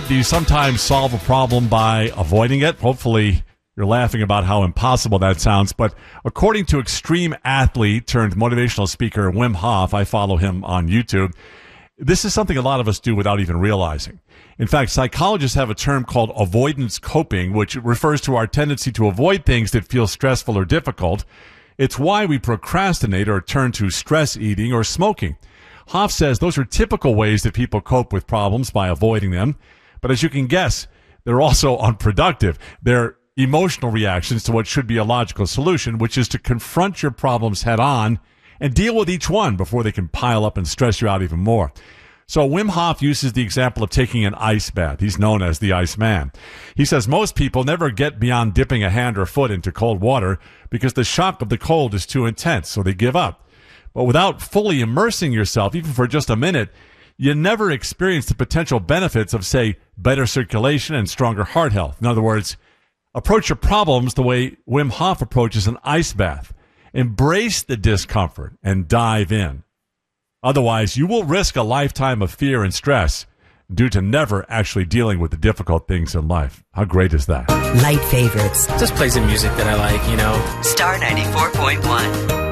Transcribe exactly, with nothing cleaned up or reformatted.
do you sometimes solve a problem by avoiding it? Hopefully you're laughing about how impossible that sounds. But according to extreme athlete turned motivational speaker Wim Hof, I follow him on YouTube, this is something a lot of us do without even realizing. In fact, psychologists have a term called avoidance coping, which refers to our tendency to avoid things that feel stressful or difficult. It's why we procrastinate or turn to stress eating or smoking. Hoff says those are typical ways that people cope with problems by avoiding them. But as you can guess, they're also unproductive. They're emotional reactions to what should be a logical solution, which is to confront your problems head on and deal with each one before they can pile up and stress you out even more. So Wim Hof uses the example of taking an ice bath. He's known as the Iceman. He says most people never get beyond dipping a hand or foot into cold water because the shock of the cold is too intense, so they give up. But without fully immersing yourself, even for just a minute, you never experience the potential benefits of, say, better circulation and stronger heart health. In other words, approach your problems the way Wim Hof approaches an ice bath. Embrace the discomfort and dive in. Otherwise, you will risk a lifetime of fear and stress due to never actually dealing with the difficult things in life. How great is that? Light favorites. Just play some music that I like, you know. Star ninety-four point one.